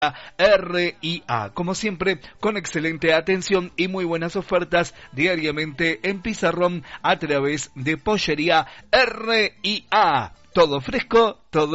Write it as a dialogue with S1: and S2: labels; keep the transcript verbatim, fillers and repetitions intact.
S1: R I A, como siempre, con excelente atención y muy buenas ofertas diariamente en Pizarrón a través de Pollería R I A. Todo fresco, todo